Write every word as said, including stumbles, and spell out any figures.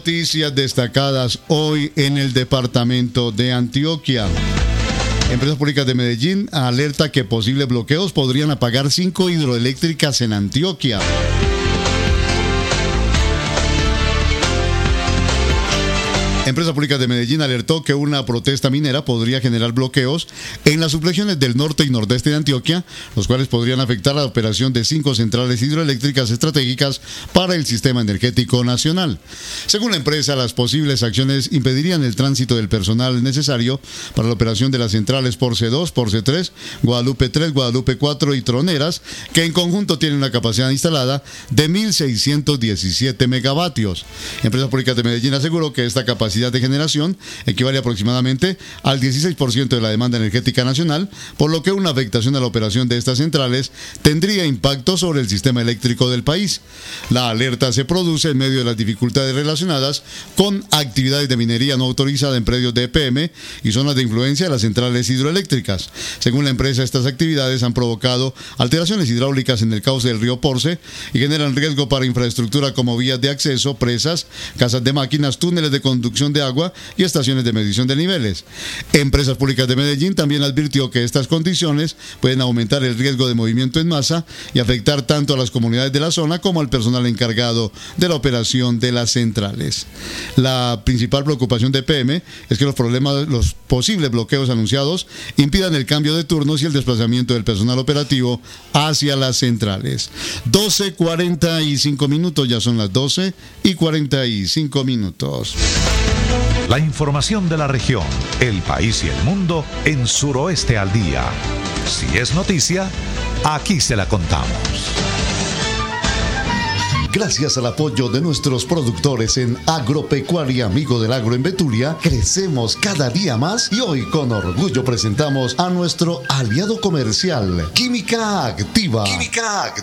Noticias destacadas hoy en el departamento de Antioquia. Empresas Públicas de Medellín alerta que posibles bloqueos podrían apagar cinco hidroeléctricas en Antioquia. Empresas Públicas de Medellín alertó que una protesta minera podría generar bloqueos en las subregiones del norte y nordeste de Antioquia, los cuales podrían afectar la operación de cinco centrales hidroeléctricas estratégicas para el sistema energético nacional. Según la empresa, las posibles acciones impedirían el tránsito del personal necesario para la operación de las centrales Porce dos, Porce tres, Guadalupe tres, Guadalupe cuatro y Troneras, que en conjunto tienen una capacidad instalada de mil seiscientos diecisiete megavatios. Empresas Públicas de Medellín aseguró que esta capacidad de generación equivale aproximadamente al dieciséis por ciento de la demanda energética nacional, por lo que una afectación a la operación de estas centrales tendría impacto sobre el sistema eléctrico del país. La alerta se produce en medio de las dificultades relacionadas con actividades de minería no autorizada en predios de E P M y zonas de influencia de las centrales hidroeléctricas. Según la empresa, estas actividades han provocado alteraciones hidráulicas en el cauce del río Porce y generan riesgo para infraestructura como vías de acceso, presas, casas de máquinas, túneles de conducción de agua y estaciones de medición de niveles. Empresas Públicas de Medellín también advirtió que estas condiciones pueden aumentar el riesgo de movimiento en masa y afectar tanto a las comunidades de la zona como al personal encargado de la operación de las centrales. La principal preocupación de E P M es que los problemas, los posibles bloqueos anunciados impidan el cambio de turnos y el desplazamiento del personal operativo hacia las centrales. doce cuarenta y cinco minutos, ya son las doce y cuarenta y cinco minutos. La información de la región, el país y el mundo en Suroeste al Día. Si es noticia, aquí se la contamos. Gracias al apoyo de nuestros productores en Agropecuaria Amigo del Agro en Betulia, crecemos cada día más y hoy con orgullo presentamos a nuestro aliado comercial, Química Activa. Química Activa.